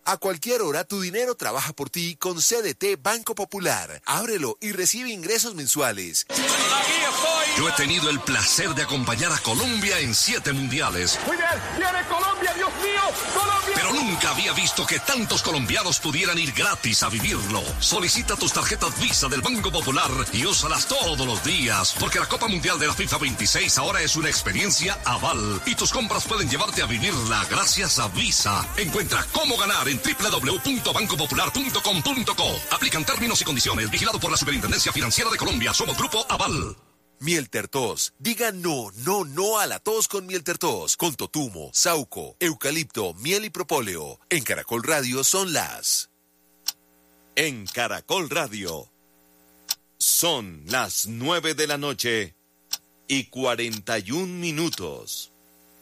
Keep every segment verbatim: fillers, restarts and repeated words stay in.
A cualquier hora tu dinero trabaja por ti con C D T Banco Popular. Ábrelo y recibe ingresos mensuales. Yo he tenido el placer de acompañar a Colombia en siete mundiales. Muy bien, viene Colombia, Dios mío, Colombia. Pero nunca había visto que tantos colombianos pudieran ir gratis a vivirlo. Solicita tus tarjetas Visa del Banco Popular y úsalas todos los días, porque la Copa Mundial de la FIFA veintiséis ahora es una experiencia aval y tus compras pueden llevarte a vivirla gracias a Visa. Encuentra cómo ganar en doble u doble u doble u punto banco popular punto com punto co. Aplican términos y condiciones. Vigilado por la Superintendencia Financiera de Colombia. Somos Grupo Aval. Miel Tertos. Diga no, no, no a la tos con Miel Tertos. Con totumo, sauco, eucalipto, miel y propóleo. En Caracol Radio son las... En Caracol Radio son las nueve de la noche y cuarenta y un minutos.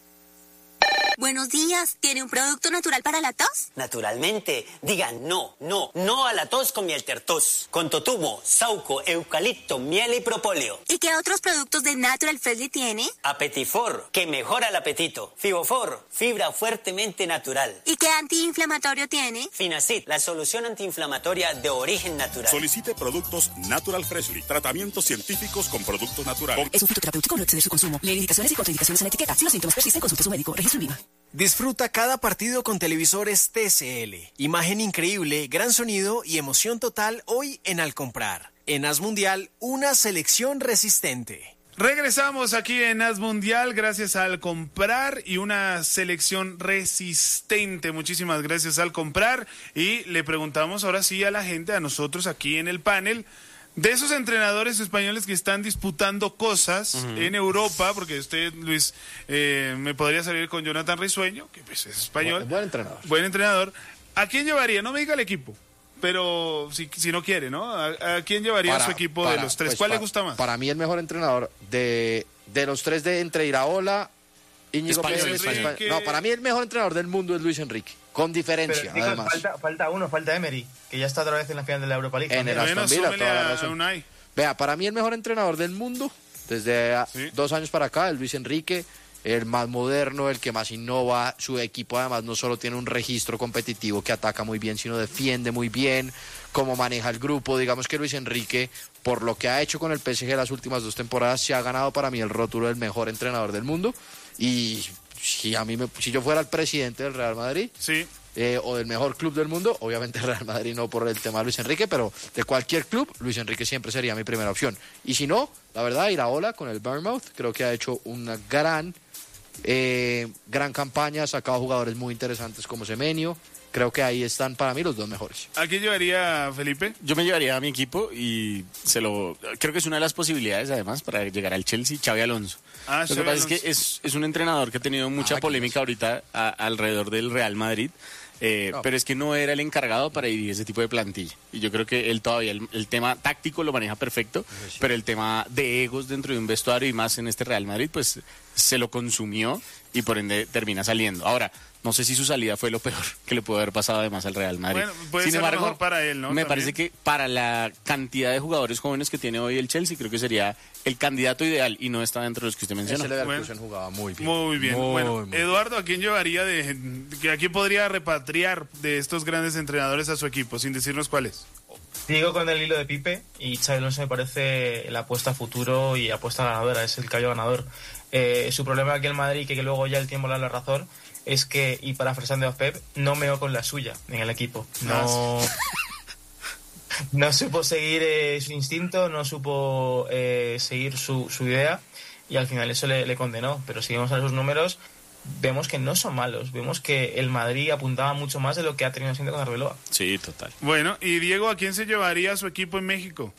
Buenos días, ¿tiene un producto natural para la tos? Naturalmente, digan no, no, no a la tos con Miel Tertos. Con totumo, sauco, eucalipto, miel y propóleo. ¿Y qué otros productos de Natural Freshly tiene? Apetifor, que mejora el apetito. Fibofor, fibra fuertemente natural. ¿Y qué antiinflamatorio tiene? Finacid, la solución antiinflamatoria de origen natural. Solicite productos Natural Freshly, tratamientos científicos con productos naturales. Es un fitoterapéutico, no exceder su consumo. Lee indicaciones y contraindicaciones en etiqueta. Si los síntomas persisten, consulte a su médico. Registro INVIMA. Disfruta cada partido con televisores T C L. Imagen increíble, gran sonido y emoción total hoy en Al Comprar. En As Mundial, una selección resistente. Regresamos aquí en As Mundial gracias a Al Comprar y una selección resistente. Muchísimas gracias Al Comprar. Y le preguntamos ahora sí a la gente, a nosotros aquí en el panel, de esos entrenadores españoles que están disputando cosas uh-huh. en Europa, porque usted, Luis, eh, me podría salir con Jonathan Risueño, que pues es español. Buen, buen entrenador. Buen entrenador. ¿A quién llevaría? No me diga el equipo, pero si, si no quiere, ¿no? ¿A, a quién llevaría para, su equipo para, de los tres? Pues ¿Cuál para, le gusta más? Para mí el mejor entrenador de, de los tres de entre Iraola, Íñigo Pérez. No, para mí el mejor entrenador del mundo es Luis Enrique. Con diferencia, Pero, además. Falta, falta uno, falta Emery, que ya está otra vez en la final de la Europa League. En el Aston Villa, toda la razón. Vea, para mí el mejor entrenador del mundo, desde ¿Sí? dos años para acá, es Luis Enrique, el más moderno, el que más innova. Su equipo además no solo tiene un registro competitivo que ataca muy bien, sino defiende muy bien, cómo maneja el grupo. Digamos que Luis Enrique, por lo que ha hecho con el P S G las últimas dos temporadas, se ha ganado para mí el rótulo del mejor entrenador del mundo. Y si a mí me, si yo fuera el presidente del Real Madrid, sí. eh, o del mejor club del mundo, obviamente el Real Madrid no por el tema de Luis Enrique, pero de cualquier club, Luis Enrique siempre sería mi primera opción. Y si no, la verdad, Iraola con el Bournemouth, creo que ha hecho una gran, eh, gran campaña, ha sacado jugadores muy interesantes como Semenyo. Creo que ahí están para mí los dos mejores. ¿A quién llevaría Felipe? Yo me llevaría a mi equipo y se lo creo que es una de las posibilidades además para llegar al Chelsea, Xabi Alonso. Ah, lo que pasa Alonso. es que es, es un entrenador que ha tenido mucha ah, polémica ahorita a, alrededor del Real Madrid. Eh, no. Pero es que no era el encargado para dirigir ese tipo de plantilla. Y yo creo que él todavía, el, el tema táctico lo maneja perfecto, sí. pero el tema de egos dentro de un vestuario y más en este Real Madrid, pues se lo consumió y por ende termina saliendo. Ahora, no sé si su salida fue lo peor que le pudo haber pasado además al Real Madrid. Bueno, puede Sin ser embargo, lo mejor para él, ¿no? Me También. parece que para la cantidad de jugadores jóvenes que tiene hoy el Chelsea, creo que sería el candidato ideal y no está dentro de los que usted mencionó. Ese Leverkusen bueno, jugaba muy bien. Muy bien. Muy, bueno, muy Eduardo, ¿a quién llevaría de, de a quién podría repatriar de estos grandes entrenadores a su equipo, sin decirnos cuáles? Digo con el hilo de Pipe y Xabi Alonso me parece la apuesta a futuro y apuesta ganadora, es el caballo ganador. Eh, su problema aquí en Madrid, que, que luego ya el tiempo le da la razón, es que, y parafraseando a Pep, no meó con la suya en el equipo. No, no supo seguir eh, su instinto, no supo eh, seguir su, su idea y al final eso le, le condenó. Pero si vemos a sus números, vemos que no son malos. Vemos que el Madrid apuntaba mucho más de lo que ha tenido siendo con Arbeloa. Sí, total. Bueno, y Diego, ¿a quién se llevaría a su equipo en México?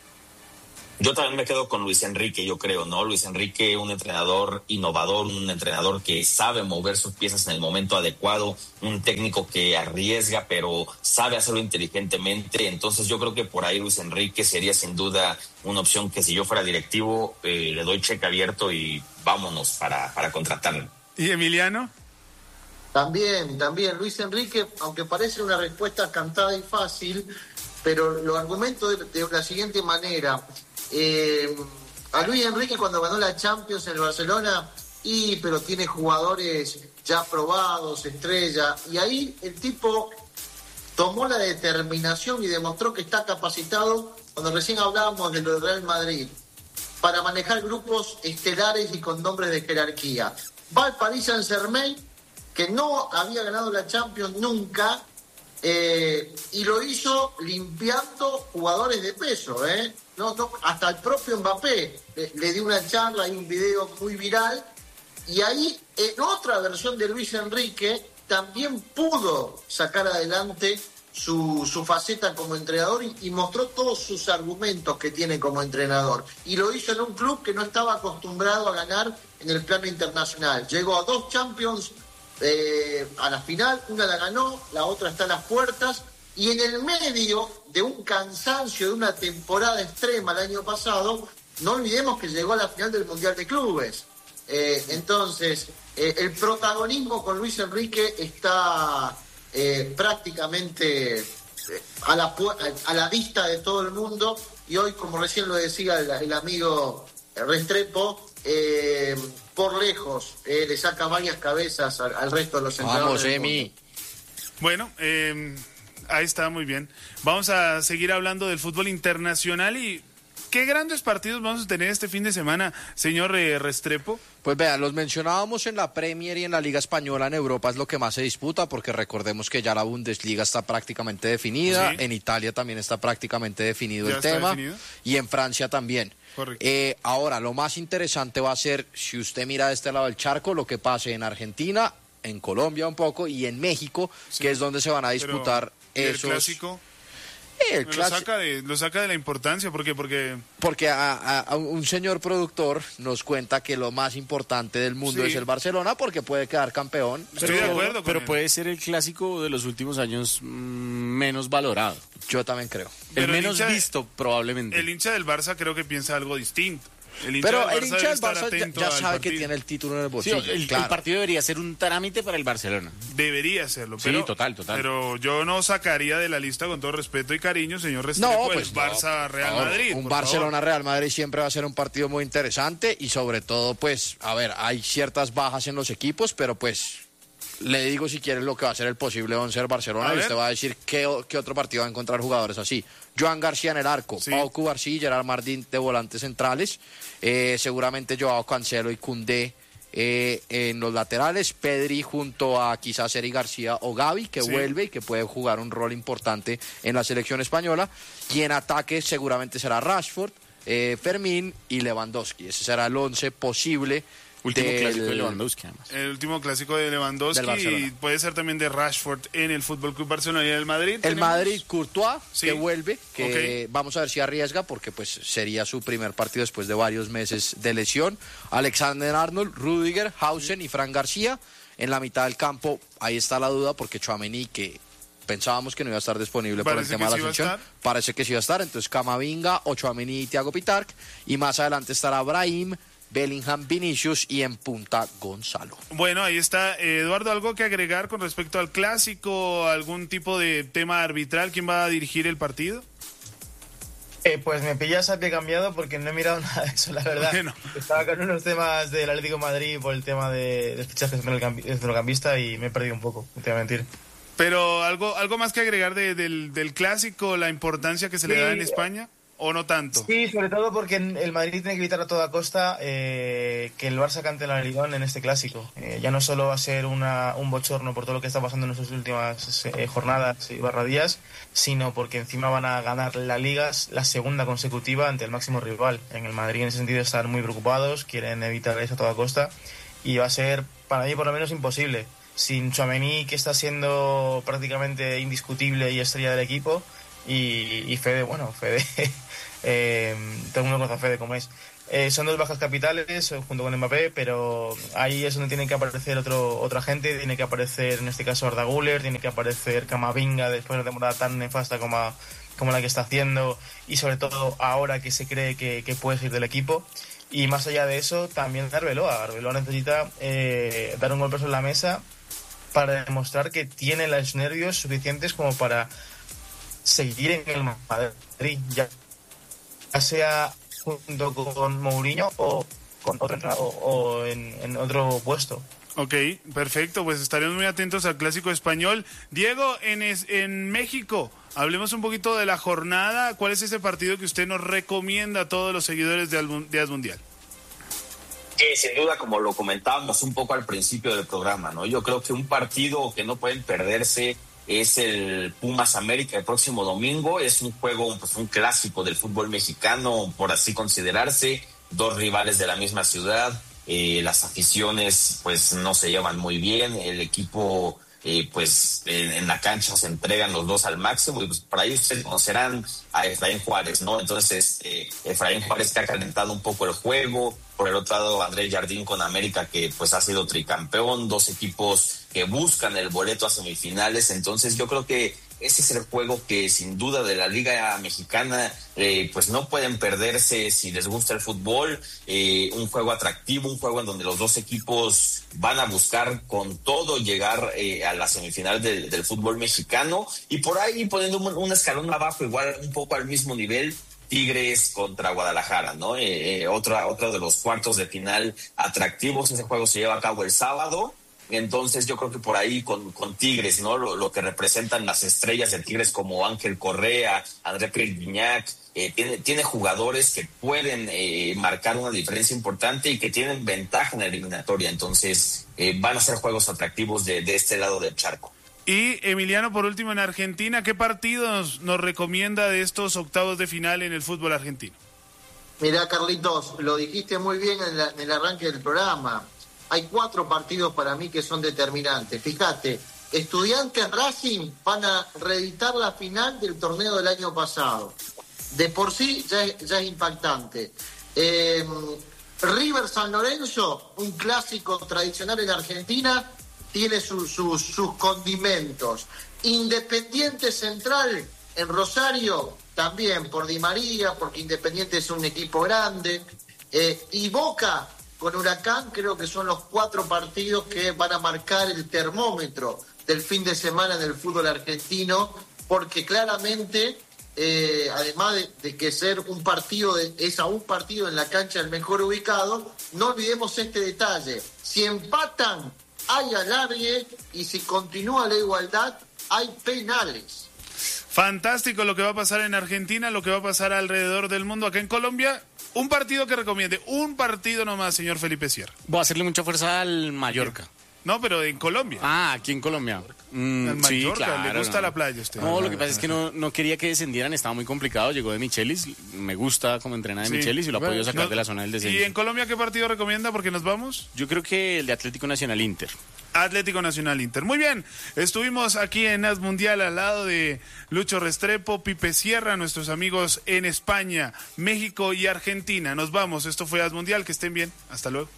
Yo también me quedo con Luis Enrique, yo creo, ¿no? Luis Enrique, un entrenador innovador, un entrenador que sabe mover sus piezas en el momento adecuado, un técnico que arriesga, pero sabe hacerlo inteligentemente. Entonces yo creo que por ahí Luis Enrique sería sin duda una opción que si yo fuera directivo, eh, le doy cheque abierto y vámonos para, para contratarlo. ¿Y Emiliano? También, también. Luis Enrique, aunque parece una respuesta cantada y fácil, pero lo argumento de, de la siguiente manera. Eh, a Luis Enrique cuando ganó la Champions en el Barcelona, y pero tiene jugadores ya probados, estrella, y ahí el tipo tomó la determinación y demostró que está capacitado, cuando recién hablábamos de lo del Real Madrid, para manejar grupos estelares y con nombres de jerarquía. Va al Paris Saint-Germain, que no había ganado la Champions nunca, eh, y lo hizo limpiando jugadores de peso, ¿eh? No, no, hasta el propio Mbappé le, le dio una charla, hay un video muy viral, y ahí en otra versión de Luis Enrique también pudo sacar adelante su, su faceta como entrenador y, y mostró todos sus argumentos que tiene como entrenador. Y lo hizo en un club que no estaba acostumbrado a ganar en el plano internacional. Llegó a dos Champions eh, a la final, una la ganó, la otra está a las puertas, y en el medio de un cansancio de una temporada extrema el año pasado, no olvidemos que llegó a la final del Mundial de Clubes. Eh, entonces, eh, el protagonismo con Luis Enrique está eh, prácticamente eh, a, la, a la vista de todo el mundo, y hoy, como recién lo decía el, el amigo Restrepo, eh, por lejos eh, le saca varias cabezas al, al resto de los entrenadores. Vamos, Emi. Bueno, eh, ahí está, muy bien. Vamos a seguir hablando del fútbol internacional y ¿qué grandes partidos vamos a tener este fin de semana, señor eh, Restrepo? Pues vean, los mencionábamos en la Premier y en la Liga Española. En Europa es lo que más se disputa, porque recordemos que ya la Bundesliga está prácticamente definida, sí. En Italia también está prácticamente definido ¿Ya el está tema, definido? Y en Francia también. Eh, ahora, lo más interesante va a ser, si usted mira de este lado del charco, lo que pase en Argentina, en Colombia un poco, y en México, sí. Que es donde se van a disputar Pero, esos... ¿y el clásico? El lo, clásico... saca de, lo saca de la importancia, ¿por qué? Porque, porque a, a, a un señor productor nos cuenta que lo más importante del mundo sí. es el Barcelona, porque puede quedar campeón. Estoy pero, de acuerdo con Pero él. Puede ser el clásico de los últimos años mmm, menos valorado. Yo también creo. El pero menos el visto, de, probablemente. El hincha del Barça creo que piensa algo distinto. El hincha pero del Barça el hincha del Barça ya, ya sabe partido. que tiene el título en el bolsillo. Sí, el, claro. el partido debería ser un trámite para el Barcelona. Debería serlo. Pero, sí, total, total. Pero yo no sacaría de la lista, con todo respeto y cariño, señor Restrepo, no, pues el no, Barça Real favor, Madrid. Un Barcelona Real Madrid siempre va a ser un partido muy interesante, y sobre todo, pues, a ver, hay ciertas bajas en los equipos, pero pues le digo si quiere lo que va a ser el posible once del Barcelona, y usted va a decir qué, qué otro partido va a encontrar jugadores así. Joan García en el arco, sí. Pau Cubarsí y Gerard Martín de volantes centrales, eh, seguramente Joao Cancelo y Koundé eh, en los laterales, Pedri junto a quizás Eric García o Gavi, que sí. vuelve y que puede jugar un rol importante en la selección española, y en ataque seguramente será Rashford, eh, Fermín y Lewandowski. Ese será el once posible. Último del... clásico de Lewandowski, además. El último clásico de Lewandowski, y puede ser también de Rashford en el Fútbol Club Barcelona. Y en el Madrid el tenemos... Madrid, Courtois, sí. que vuelve, que okay. vamos a ver si arriesga, porque pues sería su primer partido después de varios meses de lesión. Alexander Arnold, Rüdiger, Hausen y Fran García. En la mitad del campo, ahí está la duda, porque Tchouaméni, que pensábamos que no iba a estar disponible por el tema de la sanción, parece que sí va a estar. Entonces Camavinga, Tchouaméni y Thiago Pitarch, y más adelante estará Brahim, Bellingham, Vinicius y en punta Gonzalo. Bueno, ahí está. Eh, Eduardo, ¿algo que agregar con respecto al clásico? ¿Algún tipo de tema arbitral? ¿Quién va a dirigir el partido? Eh, pues me pillas a pie cambiado porque no he mirado nada de eso, la verdad. Bueno. Estaba con unos temas del Atlético de Madrid por el tema de, de fichajes de centrocampista y me he perdido un poco, no te voy a mentir. Pero algo, algo más que agregar de, del, del clásico, la importancia que se sí. le da en España. ¿O no tanto? Sí, sobre todo porque el Madrid tiene que evitar a toda costa eh, que el Barça cante la Ligón en este clásico. Eh, ya no solo va a ser una, un bochorno por todo lo que está pasando en estas últimas eh, jornadas y barra días, sino porque encima van a ganar la Liga, la segunda consecutiva ante el máximo rival. En el Madrid en ese sentido están muy preocupados, quieren evitar eso a toda costa, y va a ser para mí por lo menos imposible. Sin Tchouaméni, que está siendo prácticamente indiscutible y estrella del equipo, y, y Fede, bueno, Fede... Eh, todo el mundo conoce a Fede como es. Eh, son dos bajas capitales junto con Mbappé, pero ahí es donde tiene que aparecer otro, otra gente. Tiene que aparecer en este caso Arda Güler, tiene que aparecer Camavinga después de una temporada tan nefasta como, como la que está haciendo, y sobre todo ahora que se cree que, que puede ir del equipo. Y más allá de eso, también Arbeloa. Arbeloa necesita eh, dar un golpe sobre la mesa para demostrar que tiene los nervios suficientes como para seguir en el Madrid, ya sea junto con Mourinho o con otro entrenador o en, en otro puesto. Ok, perfecto, pues estaremos muy atentos al Clásico Español. Diego, en, es, en México, hablemos un poquito de la jornada. ¿Cuál es ese partido que usted nos recomienda a todos los seguidores de, de Asmundial? Que sin duda, como lo comentábamos un poco al principio del programa, ¿no? Yo creo que un partido que no pueden perderse es el Pumas América el próximo domingo. Es un juego, pues un clásico del fútbol mexicano, por así considerarse. Dos rivales de la misma ciudad. Eh, las aficiones, pues, no se llevan muy bien. El equipo, eh, pues, en, en la cancha se entregan los dos al máximo. Y pues por ahí ustedes conocerán a Efraín Juárez, ¿no? Entonces, eh, Efraín Juárez que ha calentado un poco el juego. Por el otro lado, Andrés Jardín con América, que pues ha sido tricampeón, dos equipos que buscan el boleto a semifinales. Entonces yo creo que ese es el juego que sin duda de la Liga Mexicana eh, pues no pueden perderse si les gusta el fútbol. Eh, un juego atractivo, un juego en donde los dos equipos van a buscar con todo llegar eh, a la semifinal del, del fútbol mexicano. Y por ahí poniendo un, un escalón abajo, igual un poco al mismo nivel, Tigres contra Guadalajara, ¿no? Eh, eh, otra, otro de los cuartos de final atractivos. Ese juego se lleva a cabo el sábado. Entonces yo creo que por ahí con, con Tigres, ¿no? Lo, lo que representan las estrellas de Tigres como Ángel Correa, André Pierre Gignac, eh, tiene, tiene jugadores que pueden eh, marcar una diferencia importante y que tienen ventaja en la eliminatoria. Entonces eh, van a ser juegos atractivos de, de este lado del charco. Y Emiliano, por último, en Argentina, ¿qué partidos nos recomienda de estos octavos de final en el fútbol argentino? Mirá, Carlitos, lo dijiste muy bien en, la, en el arranque del programa. Hay cuatro partidos para mí que son determinantes. Fíjate, Estudiantes Racing van a reeditar la final del torneo del año pasado. De por sí ya es, ya es impactante. Eh, River San Lorenzo, un clásico tradicional en Argentina, tiene su, su, sus condimentos. Independiente Central en Rosario, también por Di María, porque Independiente es un equipo grande. Eh, y Boca con Huracán, creo que son los cuatro partidos que van a marcar el termómetro del fin de semana en el fútbol argentino, porque claramente, eh, además de, de que ser un partido, de, es a un partido en la cancha el mejor ubicado, no olvidemos este detalle: si empatan, hay alargue, y si continúa la igualdad, hay penales. Fantástico lo que va a pasar en Argentina, lo que va a pasar alrededor del mundo. Acá en Colombia, un partido que recomiende, un partido nomás, señor Felipe Sierra. Voy a hacerle mucha fuerza al Mallorca. No, pero en Colombia. Ah, aquí en Colombia. Mm, el Mallorca, sí, claro, le gusta no. la playa a usted. No, lo que pasa es que no, no quería que descendieran, estaba muy complicado. Llegó de Michelis, me gusta cómo entrena de sí. Michelis y lo ha podido sacar no, de la zona del descenso. ¿Y en Colombia qué partido recomienda? Porque nos vamos. Yo creo que el de Atlético Nacional Inter. Atlético Nacional Inter. Muy bien, estuvimos aquí en Asmundial al lado de Lucho Restrepo, Pipe Sierra, nuestros amigos en España, México y Argentina. Nos vamos, esto fue Asmundial, que estén bien, hasta luego.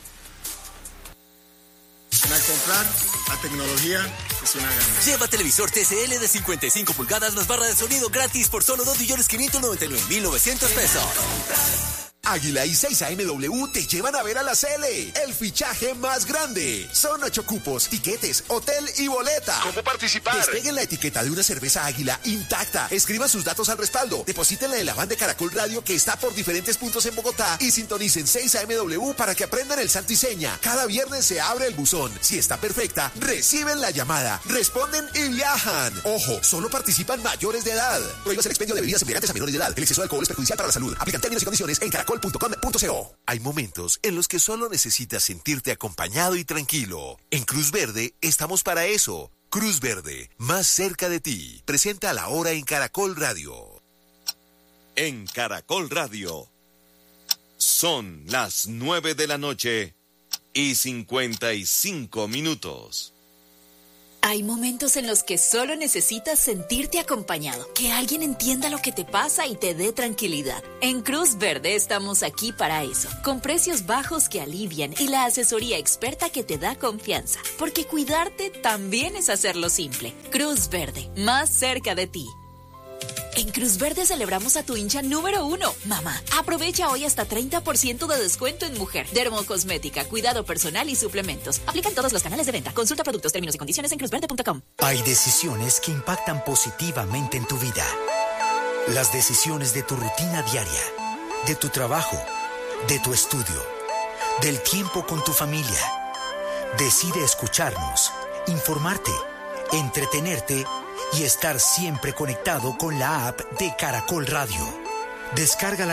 Al comprar, la tecnología es una ganancia. Lleva televisor T C L de cincuenta y cinco pulgadas más barra de sonido gratis por solo dos millones quinientos noventa y nueve mil novecientos pesos. Águila y seis A M W te llevan a ver a la Cele, el fichaje más grande. Son ocho cupos, tiquetes, hotel y boleta. ¿Cómo participar? Despeguen la etiqueta de una cerveza Águila intacta. Escriban sus datos al respaldo. Deposítenla en la van de Caracol Radio que está por diferentes puntos en Bogotá. Y sintonicen seis A M W para que aprendan el santo y seña. Cada viernes se abre el buzón. Si está perfecta, reciben la llamada, responden y viajan. Ojo, solo participan mayores de edad. Prohíbas el expendio de bebidas embriagantes a menores de edad. El exceso de alcohol es perjudicial para la salud. Aplican términos y condiciones en caracol punto com punto co. Hay momentos en los que solo necesitas sentirte acompañado y tranquilo. En Cruz Verde estamos para eso. Cruz Verde, más cerca de ti. Presenta la hora en Caracol Radio. En Caracol Radio son las nueve de la noche y cincuenta y cinco minutos. Hay momentos en los que solo necesitas sentirte acompañado, que alguien entienda lo que te pasa y te dé tranquilidad. En Cruz Verde estamos aquí para eso, con precios bajos que alivian y la asesoría experta que te da confianza, porque cuidarte también es hacerlo simple. Cruz Verde, más cerca de ti. En Cruz Verde celebramos a tu hincha número uno, mamá. Aprovecha hoy hasta treinta por ciento de descuento en mujer, dermocosmética, cuidado personal y suplementos. Aplican todos los canales de venta. Consulta productos, términos y condiciones en cruz verde punto com. Hay decisiones que impactan positivamente en tu vida. Las decisiones de tu rutina diaria, de tu trabajo, de tu estudio, del tiempo con tu familia. Decide escucharnos, informarte, entretenerte y estar siempre conectado con la app de Caracol Radio. Descárgala